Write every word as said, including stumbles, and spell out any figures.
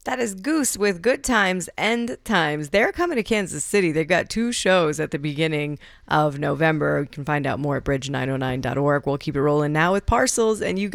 That is Goose with Good Times, End Times. They're coming to Kansas City. They've got two shows at the beginning of November. You can find out more at bridge nine oh nine dot org. We'll keep it rolling now with Parcels, and you